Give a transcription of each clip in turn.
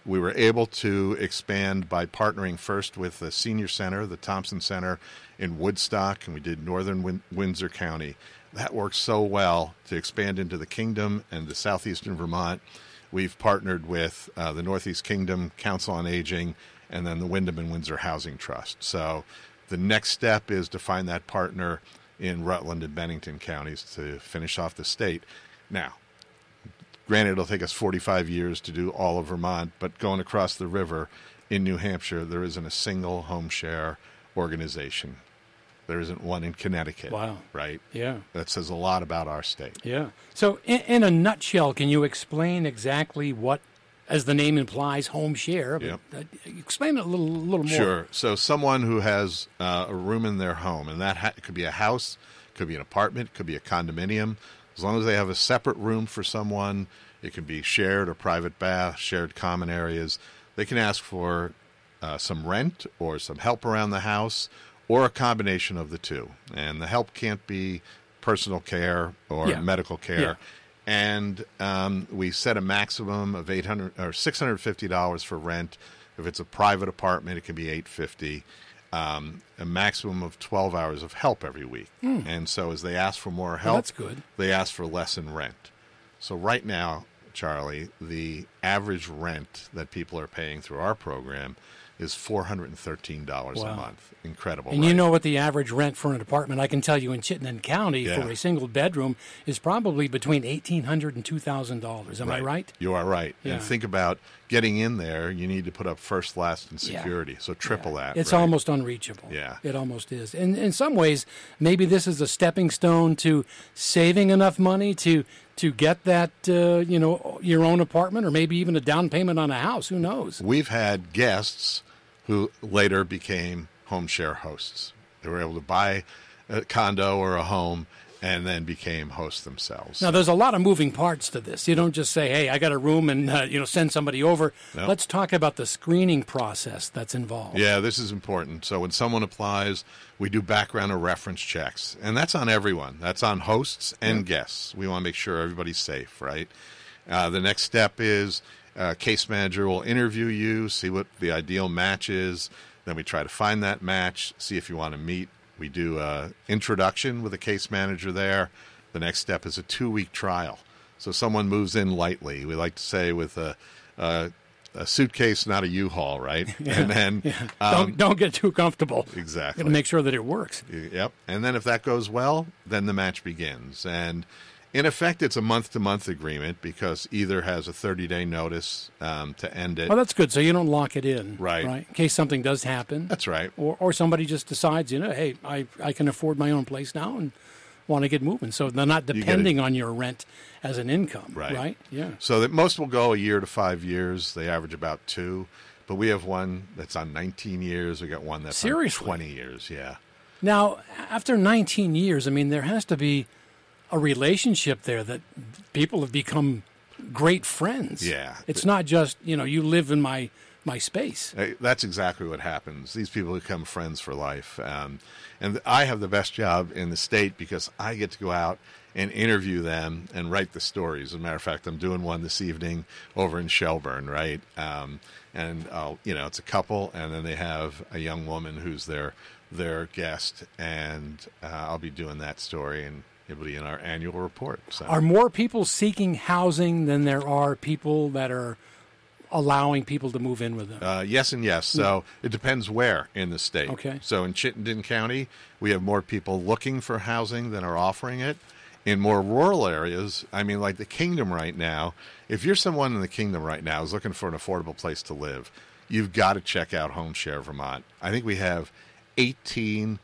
we were able to expand by partnering first with the senior center, the Thompson Center in Woodstock, and we did northern Windsor County. That worked so well to expand into the Kingdom and the southeastern Vermont. We've partnered with the Northeast Kingdom Council on Aging and then the Wyndham and Windsor Housing Trust. So the next step is to find that partner in Rutland and Bennington counties to finish off the state. Now, granted, it'll take us 45 years to do all of Vermont, but going across the river in New Hampshire, there isn't a single home share organization. There isn't one in Connecticut. Wow. Right? Yeah. That says a lot about our state. Yeah. So in a nutshell, can you explain exactly what, as the name implies, home share? Yep. Explain it a little more. Sure. So someone who has a room in their home, and that it could be a house, could be an apartment, could be a condominium. As long as they have a separate room for someone, it can be shared or private bath, shared common areas. They can ask for some rent or some help around the house or a combination of the two. And the help can't be personal care or medical care. Yeah. And we set a maximum of $800 or $650 for rent. If it's a private apartment, it can be $850. A maximum of 12 hours of help every week. And so as they ask for more help, that's good. They ask for less in rent. So right now, Charlie, the average rent that people are paying through our program is $413 a month. Incredible. And you know what the average rent for an apartment, I can tell you in Chittenden County for a single bedroom is probably between $1,800 and $2,000. Am I right? You are right. Yeah. And think about getting in there, you need to put up first, last, and security. So triple that. It's almost unreachable. Yeah. It almost is. And in some ways, maybe this is a stepping stone to saving enough money to get that, your own apartment or maybe even a down payment on a house. Who knows? We've had guests who later became home share hosts. They were able to buy a condo or a home and then became hosts themselves. Now, there's a lot of moving parts to this. You don't just say, hey, I got a room and, send somebody over. Nope. Let's talk about the screening process that's involved. Yeah, this is important. So when someone applies, we do background or reference checks. And that's on everyone. That's on hosts and guests. We want to make sure everybody's safe, right? The next step is case manager will interview you, see what the ideal match is. Then we try to find that match, see if you want to meet. We do an introduction with a case manager there. The next step is a 2-week trial. So someone moves in lightly. We like to say with a suitcase, not a U-Haul, right? Yeah. And then don't get too comfortable. Exactly. Got to make sure that it works. Yep. And then if that goes well, then the match begins. And in effect, it's a month-to-month agreement because either has a 30-day notice to end it. Oh, that's good. So you don't lock it in. Right. In case something does happen. That's right. Or somebody just decides, hey, I can afford my own place now and want to get moving. So they're not depending on your rent as an income. Right? Yeah. So that most will go a year to 5 years. They average about 2. But we have one that's on 19 years. We got one that's on 20 years. Yeah. Now, after 19 years, there has to be a relationship there that people have become great friends. Yeah. It's not just, you live in my space. That's exactly what happens. These people become friends for life. And I have the best job in the state because I get to go out and interview them and write the stories. As a matter of fact, I'm doing one this evening over in Shelburne, right? And it's a couple, and then they have a young woman who's their guest, and I'll be doing that story, and it'll be in our annual report. So. Are more people seeking housing than there are people that are allowing people to move in with them? Yes and yes. So it depends where in the state. Okay. So in Chittenden County, we have more people looking for housing than are offering it. In more rural areas, like the Kingdom right now, if you're someone in the Kingdom right now who's looking for an affordable place to live, you've got to check out Home Share Vermont. I think we have 18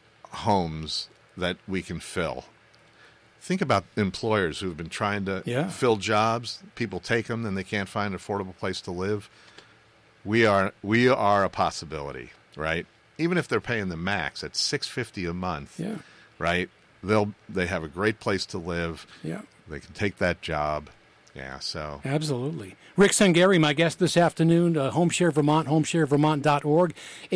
homes that we can fill. Think about employers who've been trying to fill jobs. People take them, and they can't find an affordable place to live. We are a possibility, right? Even if they're paying the max at $650 a month, right? They have a great place to live. Yeah, they can take that job, Yeah, so. Absolutely. Rick Sengari, my guest this afternoon, HomeShare Vermont, homesharevermont.org,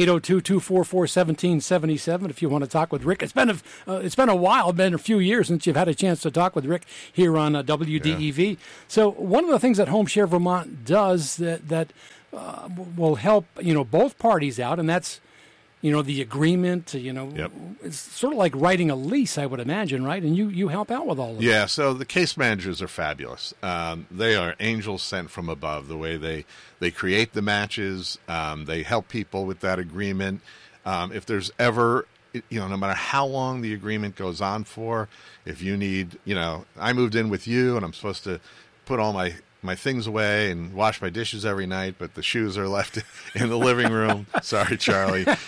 802-244-1777 if you want to talk with Rick. It's been a while, been a few years since you've had a chance to talk with Rick here on WDEV. Yeah. So one of the things that HomeShare Vermont does that will help, both parties out, and that's the agreement, Yep. It's sort of like writing a lease, I would imagine, right? And you help out with all of that. Yeah, so the case managers are fabulous. They are angels sent from above, the way they create the matches. They help people with that agreement. If there's ever, no matter how long the agreement goes on for, if you need, I moved in with you and I'm supposed to put all my things away and wash my dishes every night, but the shoes are left in the living room. Sorry, Charlie. Or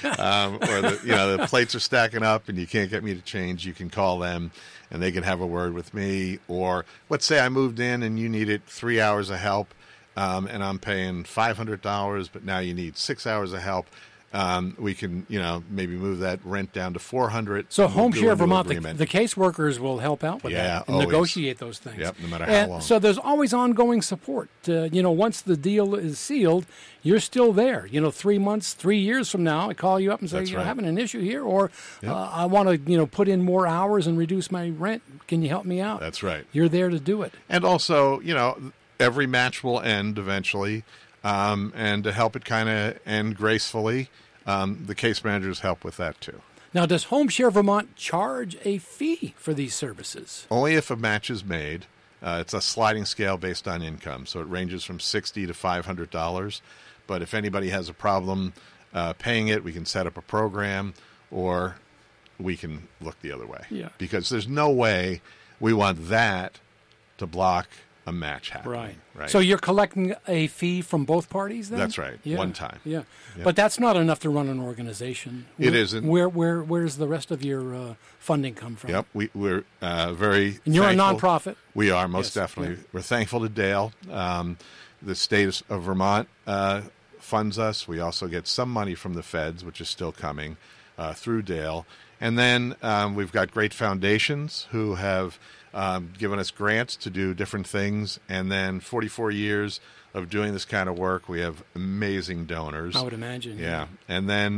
the plates are stacking up and you can't get me to change. You can call them and they can have a word with me. Or let's say I moved in and you needed 3 hours of help, and I'm paying $500, but now you need 6 hours of help. We can, maybe move that rent down to $400. So HomeShare Vermont, the caseworkers will help out with that and always negotiate those things. Yep, no matter how long. So there's always ongoing support. Once the deal is sealed, you're still there. 3 months, 3 years from now, I call you up and say, That's right. having an issue here, or I want to, put in more hours and reduce my rent. Can you help me out? That's right. You're there to do it. And also, every match will end eventually. And to help it kind of end gracefully, the case managers help with that too. Now, does HomeShare Vermont charge a fee for these services? Only if a match is made. It's a sliding scale based on income, so it ranges from $60 to $500. But if anybody has a problem paying it, we can set up a program, or we can look the other way. Yeah. Because there's no way we want that to block a match happening. Right. So you're collecting a fee from both parties then? That's right. Yeah. One time. Yeah. Yep. But that's not enough to run an organization. It isn't. Where's the rest of your funding come from? Yep. We're very And you're thankful. a nonprofit? We are, most Yes. definitely. Yeah. We're thankful to Dale. The state of Vermont funds us. We also get some money from the feds, which is still coming through Dale. And then we've got great foundations who have given us grants to do different things. And then 44 years of doing this kind of work, we have amazing donors. I would imagine. Yeah. And then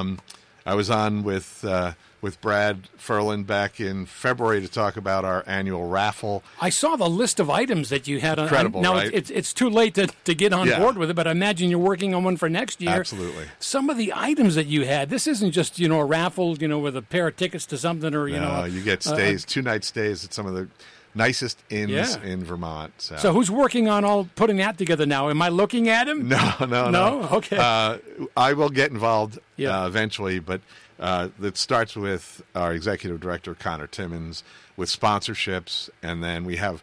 I was on with Brad Ferland back in February to talk about our annual raffle. I saw the list of items that you had. Incredible, now, right? It's too late to get on board with it, but I imagine you're working on one for next year. Absolutely. Some of the items that you had, this isn't just, a raffle, with a pair of tickets to something or, you get stays, 2-night stays at some of the nicest inns in Vermont. So who's working on putting that together now? Am I looking at him? No. Okay. I will get involved eventually, but it starts with our executive director, Connor Timmons, with sponsorships, and then we have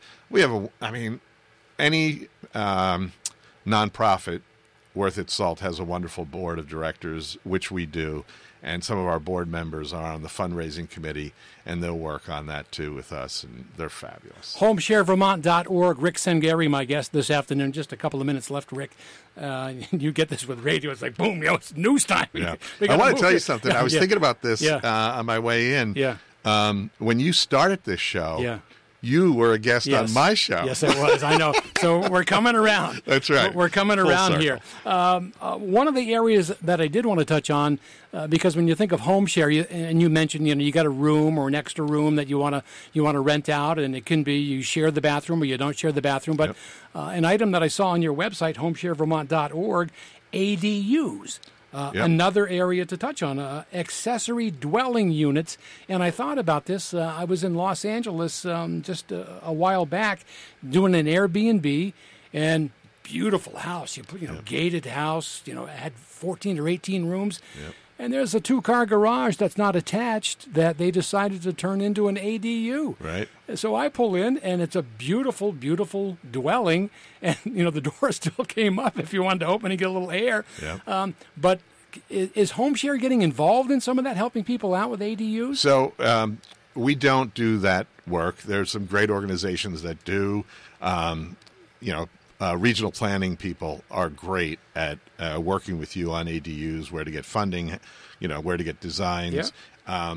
any nonprofit worth its salt has a wonderful board of directors, which we do. And some of our board members are on the fundraising committee, and they'll work on that too with us, and they're fabulous. HomeshareVermont.org. Rick Sengari, my guest this afternoon. Just a couple of minutes left, Rick. You get this with radio. It's like, boom, it's news time. Yeah. I want to tell you something. I was thinking about this on my way in. Yeah. When you started this show, you were a guest on my show. Yes, it was. I know. So we're coming around. That's right. We're coming around here. One of the areas that I did want to touch on, because when you think of home share, and you mentioned, you got a room or an extra room that you want to rent out, and it can be you share the bathroom or you don't share the bathroom. But an item that I saw on your website, homesharevermont.org, ADUs. Another area to touch on, accessory dwelling units. And I thought about this. I was in Los Angeles just a while back doing an Airbnb, and beautiful house. Gated house, it had 14 or 18 rooms. Yep. And there's a 2-car garage that's not attached that they decided to turn into an ADU. Right. So I pull in, and it's a beautiful, beautiful dwelling. And, the door still came up if you wanted to open and get a little air. Yep. But is HomeShare getting involved in some of that, helping people out with ADUs? So we don't do that work. There's some great organizations that do. Regional planning people are great at working with you on ADUs, where to get funding, where to get designs.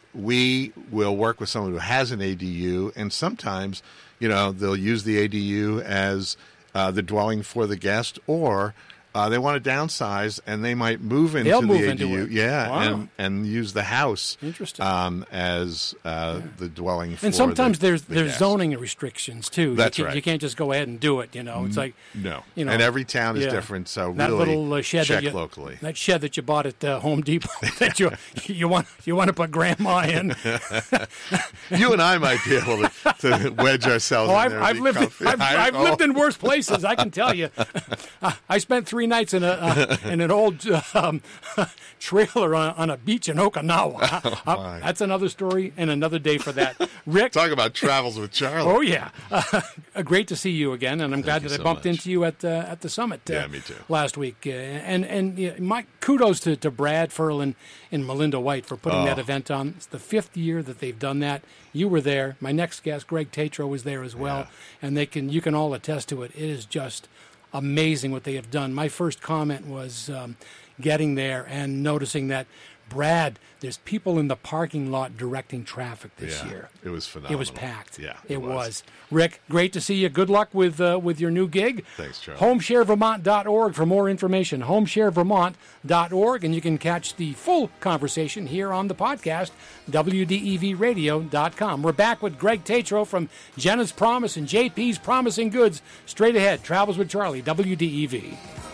we will work with someone who has an ADU, and sometimes, they'll use the ADU as the dwelling for the guest, or they want to downsize, and they might move into They'll the move ADU, into it. yeah, Wow. and use the house Interesting. as the dwelling for And sometimes the there's guest. zoning restrictions too. That's you right. You can't just go ahead and do it. It's like No, and every town is yeah. different, so that really little shed check that locally. That shed that you bought at Home Depot that you want to put grandma in. You and I might be able to wedge ourselves. Oh, in there and I've be lived. comfy. I've lived in worse places. I can tell you. I spent 3 nights in an old trailer on a beach in Okinawa. That's another story and another day for that. Rick, Talk about travels with Charlie. oh yeah, great to see you again, and I'm glad you that I so bumped much. into you at the summit. Yeah, me too. Last week, and my kudos to Brad Furlan and Melinda White for putting that event on. It's the 5th year that they've done that. You were there. My next guest, Greg Tatro, was there as well, and you can all attest to it. It is just amazing what they have done. My first comment was getting there and noticing that, Brad, there's people in the parking lot directing traffic this year. It was phenomenal. It was packed. Yeah, it was. Rick, great to see you. Good luck with your new gig. Thanks, Charlie. HomeshareVermont.org for more information. HomeshareVermont.org, and you can catch the full conversation here on the podcast, WDEVradio.com. We're back with Greg Tatro from Jenna's Promise and JP's Promising Goods. Straight ahead, Travels with Charlie, WDEV.